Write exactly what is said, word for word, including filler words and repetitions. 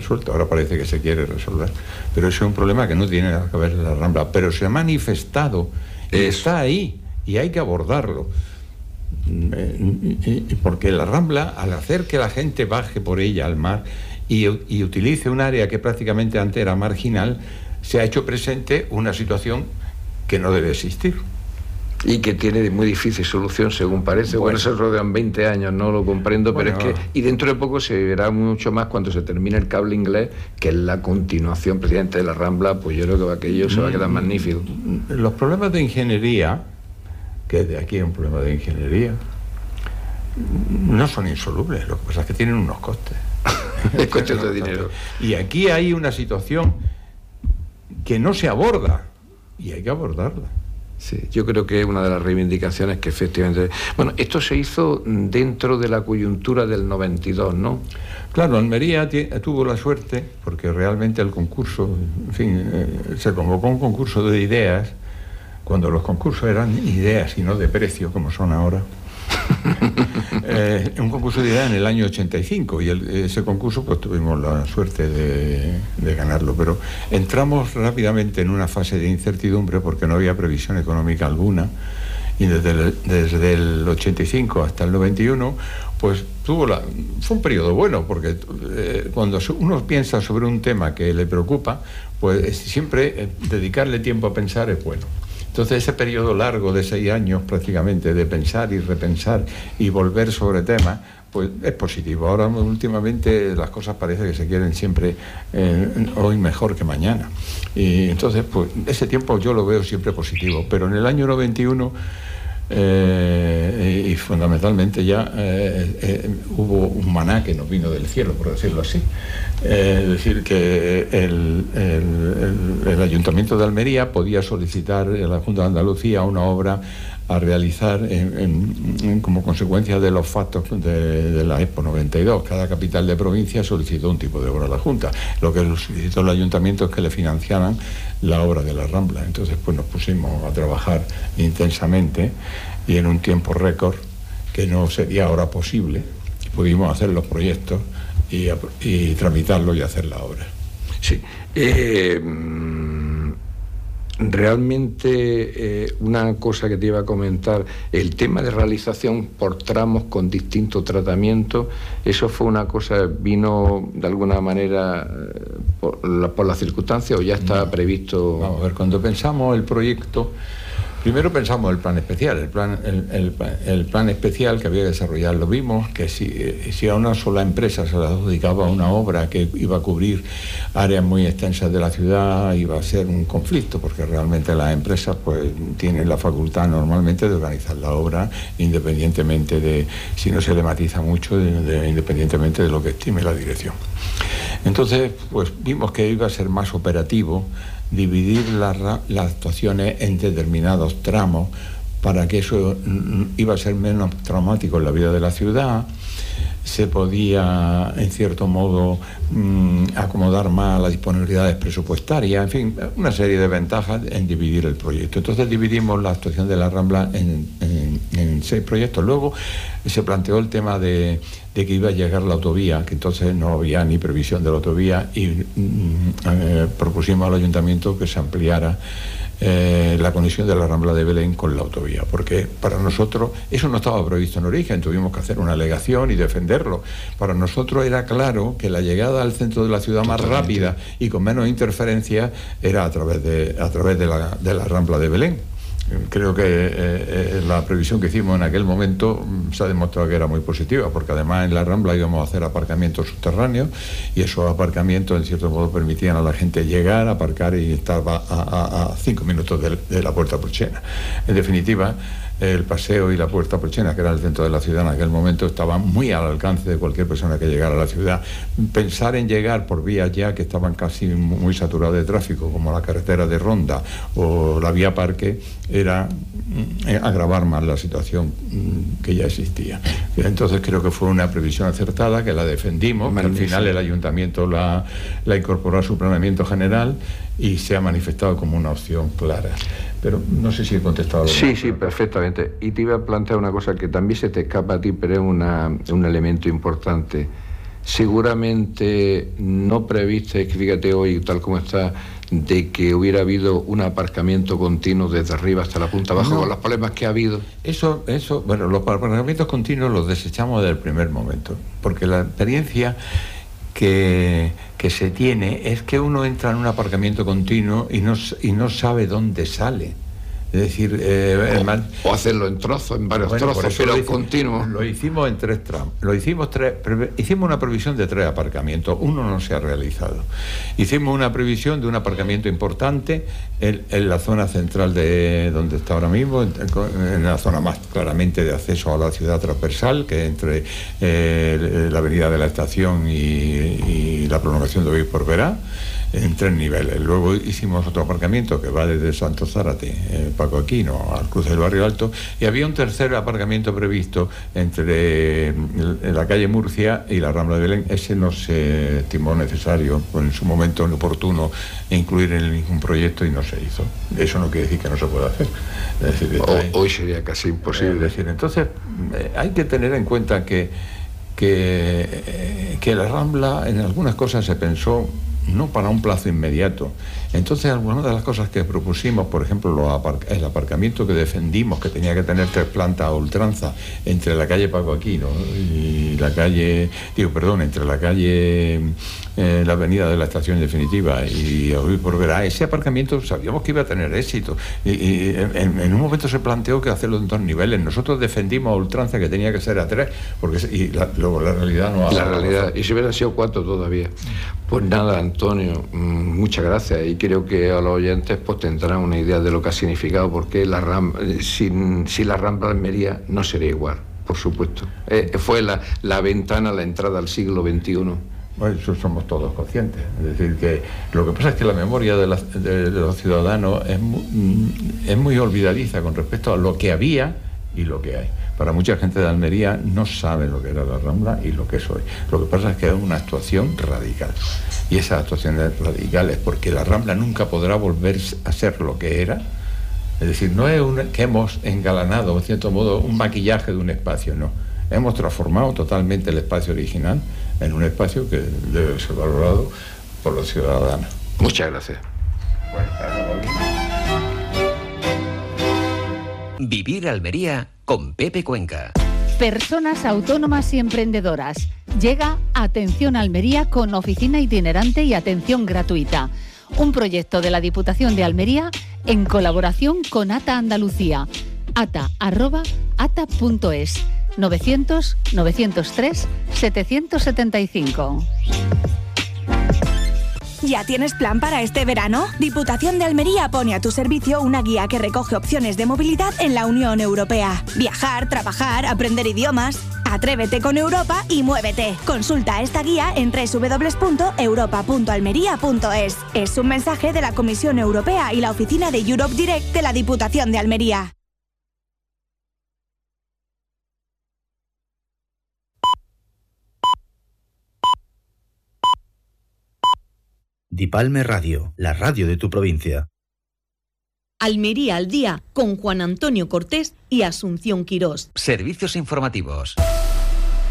resuelto. Ahora parece que se quiere resolver. Pero eso es un problema que no tiene nada que ver con la Rambla. Pero se ha manifestado y está ahí y hay que abordarlo. Porque la Rambla, al hacer que la gente baje por ella al mar y, y utilice un área que prácticamente antes era marginal, se ha hecho presente una situación que no debe existir. Y que tiene muy difícil solución, según parece. Bueno, eso rodean veinte años, no lo comprendo, bueno, pero es que... Y dentro de poco se verá mucho más cuando se termine el cable inglés, que es la continuación presidente de la Rambla, pues yo creo que aquello se va a quedar magnífico. Los problemas de ingeniería, que de aquí es un problema de ingeniería, no son insolubles, lo que pasa es que tienen unos costes. Es cuestión de dinero. Y aquí hay una situación que no se aborda, y hay que abordarla. Sí, yo creo que es una de las reivindicaciones que efectivamente... Bueno, esto se hizo dentro de la coyuntura del noventa y dos, ¿no? Claro, Almería tuvo la suerte, porque realmente el concurso, en fin, eh, se convocó un concurso de ideas, cuando los concursos eran ideas y no de precio, como son ahora. eh, un concurso de ideas en el año ochenta y cinco, y el, ese concurso pues tuvimos la suerte de, de ganarlo, pero entramos rápidamente en una fase de incertidumbre porque no había previsión económica alguna, y desde el, desde el ochenta y cinco hasta el noventa y uno pues tuvo la, fue un periodo bueno, porque eh, cuando uno piensa sobre un tema que le preocupa, pues siempre eh, dedicarle tiempo a pensar es bueno. Entonces ese periodo largo de seis años prácticamente de pensar y repensar y volver sobre temas, pues es positivo. Ahora últimamente las cosas parece que se quieren siempre eh, hoy mejor que mañana. Y entonces pues ese tiempo yo lo veo siempre positivo. Pero en el año noventa y uno eh, y fundamentalmente ya eh, eh, hubo un maná que nos vino del cielo, por decirlo así. Eh, es decir, que el, el, el, el Ayuntamiento de Almería podía solicitar a la Junta de Andalucía una obra a realizar en, en, en, como consecuencia de los factos de, de la Expo noventa y dos. Cada capital de provincia solicitó un tipo de obra a la Junta. Lo que solicitó el Ayuntamiento es que le financiaran la obra de la Rambla. Entonces pues nos pusimos a trabajar intensamente y en un tiempo récord que no sería ahora posible, pudimos hacer los proyectos y, y tramitarlo y hacer la obra. Sí. Eh, realmente eh, una cosa que te iba a comentar, el tema de realización por tramos con distintos tratamientos, eso fue una cosa, vino de alguna manera eh, por la, por las circunstancias, o ya estaba previsto. Vamos a ver, cuando pensamos el proyecto, primero pensamos el plan especial, el plan, el, el, el plan especial que había que desarrollar. Lo vimos que si, si a una sola empresa se le adjudicaba una obra que iba a cubrir áreas muy extensas de la ciudad, iba a ser un conflicto, porque realmente las empresas pues tienen la facultad normalmente de organizar la obra independientemente de, si no se le matiza mucho, de, de, independientemente de lo que estime la dirección. Entonces pues vimos que iba a ser más operativo dividir las, las actuaciones en determinados tramos para que eso iba a ser menos traumático en la vida de la ciudad. Se podía, en cierto modo, mmm, acomodar más las disponibilidades presupuestarias, en fin, una serie de ventajas en dividir el proyecto. Entonces dividimos la actuación de la Rambla en, en, en seis proyectos. Luego se planteó el tema de, de que iba a llegar la autovía, que entonces no había ni previsión de la autovía, y mmm, eh, propusimos al Ayuntamiento que se ampliara Eh, la conexión de la Rambla de Belén con la autovía, porque para nosotros eso no estaba previsto en origen, tuvimos que hacer una alegación y defenderlo. Para nosotros era claro que la llegada al centro de la ciudad más rápida y con menos interferencias era a través de, a través de la, de la Rambla de Belén. Creo que eh, eh, la previsión que hicimos en aquel momento mm, se ha demostrado que era muy positiva, porque además en la Rambla íbamos a hacer aparcamientos subterráneos y esos aparcamientos en cierto modo permitían a la gente llegar, aparcar y estar a, a, a cinco minutos de, de la Puerta Porchena. En definitiva, el paseo y la Puerta Porchena, que era el centro de la ciudad en aquel momento, estaban muy al alcance de cualquier persona que llegara a la ciudad. Pensar en llegar por vías ya que estaban casi muy saturadas de tráfico, como la carretera de Ronda o la vía Parque, era agravar más la situación que ya existía. Entonces creo que fue una previsión acertada, que la defendimos, que al final el Ayuntamiento la, la incorporó a su planeamiento general y se ha manifestado como una opción clara. Pero no sé si he contestado. Sí, sí, perfectamente. Y te iba a plantear una cosa que también se te escapa a ti, pero es una, un elemento importante. seguramente no previste, fíjate hoy tal como está, de que hubiera habido un aparcamiento continuo desde arriba hasta la punta abajo, no, con los problemas que ha habido. Eso, eso, bueno, los aparcamientos continuos los desechamos desde el primer momento, porque la experiencia que, que se tiene es que uno entra en un aparcamiento continuo y no, y no sabe dónde sale. Es decir, eh, o, man... o hacerlo en trozos, en varios bueno, trozos, pero lo continuos. Lo hicimos en tres tramos. Lo hicimos tres, hicimos una previsión de tres aparcamientos. Uno no se ha realizado. Hicimos una previsión de un aparcamiento importante en, en la zona central de donde está ahora mismo, en, en la zona más claramente de acceso a la ciudad transversal, que entre eh, la avenida de la Estación y, y la prolongación de Hoy por Verá, en tres niveles. Luego hicimos otro aparcamiento que va desde Santo Zárate, eh, Paco Aquino, al cruce del Barrio Alto, y había un tercer aparcamiento previsto entre eh, la calle Murcia y la Rambla de Belén. Ese no se estimó necesario, pues en su momento oportuno, incluir en ningún proyecto y no se hizo. Eso no quiere decir que no se pueda hacer. Es decir, o, hoy sería casi imposible. Es decir, entonces eh, hay que tener en cuenta que, que, eh, que la Rambla en algunas cosas se pensó no para un plazo inmediato. Entonces, algunas de las cosas que propusimos, por ejemplo, los aparc- el aparcamiento que defendimos, que tenía que tener tres plantas a ultranza, entre la calle Paco Aquino y la calle, digo, perdón, entre la calle, eh, la avenida de la Estación Definitiva y Hoy por Verá, ese aparcamiento sabíamos que iba a tener éxito. Y, y en, en un momento se planteó que hacerlo en dos niveles. Nosotros defendimos a ultranza que tenía que ser a tres, porque y la, luego la realidad no ha La realidad, y si hubiera sido cuatro todavía. Pues nada, Antonio, muchas gracias, y creo que a los oyentes pues tendrán una idea de lo que ha significado, porque la Ram, sin, sin la Rambla de Almería no sería igual, por supuesto. Eh, fue la, la ventana, la entrada al siglo veintiuno. Bueno, eso somos todos conscientes. Es decir, que lo que pasa es que la memoria de, la, de, de los ciudadanos es muy, es muy olvidadiza con respecto a lo que había y lo que hay. Para mucha gente de Almería no sabe lo que era la Rambla y lo que es hoy. Lo que pasa es que es una actuación radical. Y esa actuación es radical es porque la Rambla nunca podrá volver a ser lo que era. Es decir, no es un, que hemos engalanado, en cierto modo, un maquillaje de un espacio, no. Hemos transformado totalmente el espacio original en un espacio que debe ser valorado por los ciudadanos. Muchas gracias. Bueno, Vivir Almería con Pepe Cuenca. Personas autónomas y emprendedoras. Llega Atención Almería con oficina itinerante y atención gratuita. Un proyecto de la Diputación de Almería en colaboración con ATA Andalucía. ata arroba ata punto es. novecientos novecientos tres setecientos setenta y cinco. ¿Ya tienes plan para este verano? Diputación de Almería pone a tu servicio una guía que recoge opciones de movilidad en la Unión Europea. Viajar, trabajar, aprender idiomas. Atrévete con Europa y muévete. Consulta esta guía en doble u doble u doble u punto europa punto almería punto es. Es un mensaje de la Comisión Europea y la oficina de Europe Direct de la Diputación de Almería. Dipalme Radio, la radio de tu provincia. Almería al día con Juan Antonio Cortés y Asunción Quirós. Servicios informativos.